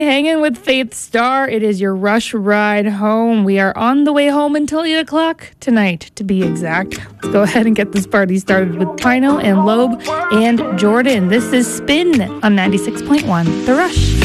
Hanging with Faith Starr. It is your Rush ride home. We are on the way home until 8 o'clock tonight, to be exact. Let's go ahead and get this party started with Pino and Loeb and Jordan. This is Spin on 96.1 The Rush.